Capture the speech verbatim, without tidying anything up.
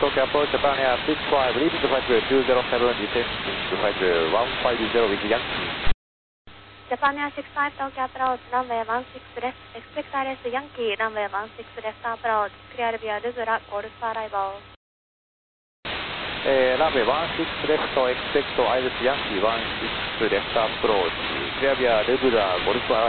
Tokyo approach Japan Air six five, leaving the flight two zero seven, descending to flight one five zero with Yankee. Japan Air six five Tokyo approach, runway one six left, expect I L S Yankee, runway one six left approach, clear via Lugura, Golf arrival. えー、ランウェイone six left, expect I L S Yankee one six left approach, clear via Lugura, Golf arrival.